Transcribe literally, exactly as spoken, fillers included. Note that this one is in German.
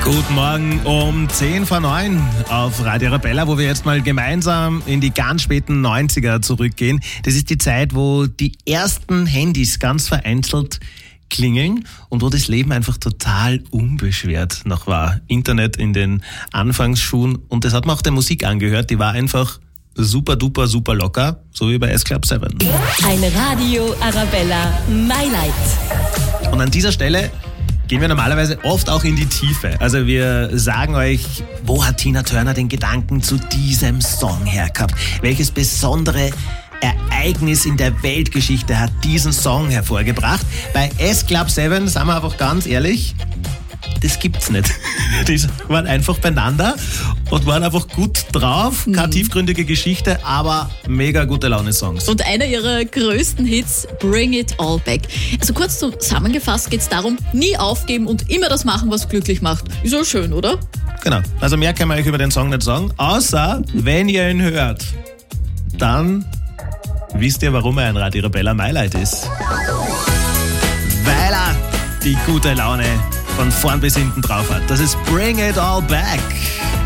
Guten Morgen um zehn vor neun auf Radio Arabella, wo wir jetzt mal gemeinsam in die ganz späten neunziger zurückgehen. Das ist die Zeit, wo die ersten Handys ganz vereinzelt klingeln und wo das Leben einfach total unbeschwert noch war. Internet in den Anfangsschuhen, und das hat man auch der Musik angehört, die war einfach super duper super locker, so wie bei S-Club sieben. Ein Radio Arabella My-Light. Und an dieser Stelle gehen wir normalerweise oft auch in die Tiefe. Also wir sagen euch, wo hat Tina Turner den Gedanken zu diesem Song hergehabt? Welches besondere Ereignis in der Weltgeschichte hat diesen Song hervorgebracht? Bei S-Club sieben, sagen wir einfach ganz ehrlich, das gibt's nicht. Die waren einfach beieinander und waren einfach gut drauf. Keine mhm. tiefgründige Geschichte, aber mega gute Laune-Songs. Und einer ihrer größten Hits, Bring It All Back. Also kurz zusammengefasst geht es darum, nie aufgeben und immer das machen, was glücklich macht. Ist so schön, oder? Genau. Also mehr kann man euch über den Song nicht sagen, außer wenn ihr ihn hört, dann wisst ihr, warum er ein Radio Arabella My-Light ist. Weil er die gute Laune von vorn bis hinten drauf hat. Das ist Bring It All Back.